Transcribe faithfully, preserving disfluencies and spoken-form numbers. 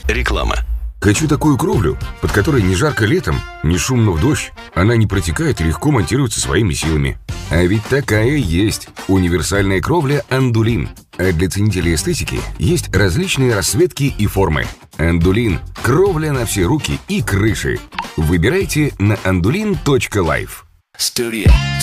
Реклама. Хочу такую кровлю, под которой не жарко летом, не шумно в дождь. Она не протекает и легко монтируется своими силами. А ведь такая есть. Универсальная кровля «Андулин». А для ценителей эстетики есть различные расцветки и формы. «Андулин» – кровля на все руки и крыши. Выбирайте на андулин точка лайф. Студия.